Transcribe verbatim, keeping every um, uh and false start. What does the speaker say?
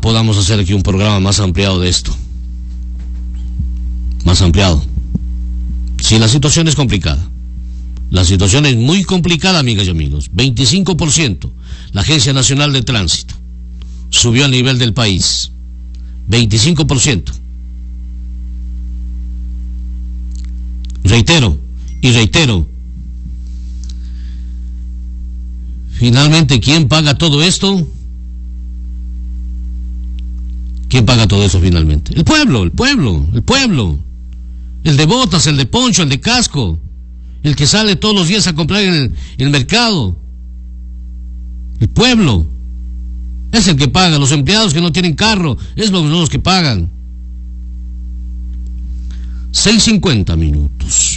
podamos hacer aquí un programa más ampliado de esto. Más ampliado. Sí, la situación es complicada. La situación es muy complicada, amigas y amigos. veinticinco por ciento. La Agencia Nacional de Tránsito subió a nivel del país. veinticinco por ciento. Reitero y reitero. Finalmente, ¿quién paga todo esto? ¿Quién paga todo eso finalmente? El pueblo, el pueblo, el pueblo. El de botas, el de poncho, el de casco. El que sale todos los días a comprar en el, en el mercado. El pueblo. Es el que paga. Los empleados que no tienen carro, es los, los que pagan. seis cincuenta minutos.